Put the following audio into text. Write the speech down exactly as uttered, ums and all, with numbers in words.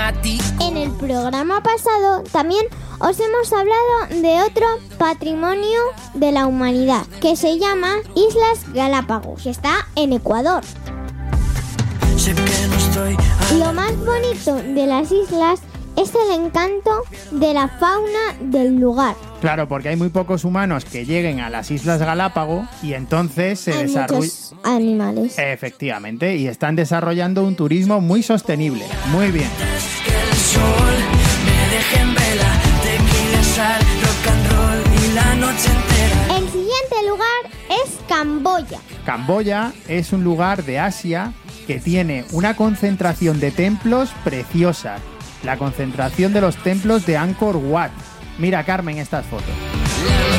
para ti. En el programa pasado también os hemos hablado de otro patrimonio de la humanidad que se llama Islas Galápagos, que está en Ecuador. Sé que no estoy a... Lo más bonito de las islas es el encanto de la fauna del lugar. Claro, porque hay muy pocos humanos que lleguen a las Islas Galápagos y entonces se Hay desarrollan... muchos animales. Efectivamente, y están desarrollando un turismo muy sostenible. Muy bien. Que el sol me deje en vela, tequila, sal, rock and roll y la noche entera. El siguiente lugar es Camboya. Camboya es un lugar de Asia que tiene una concentración de templos preciosa. La concentración de los templos de Angkor Wat. Mira, Carmen, estas fotos.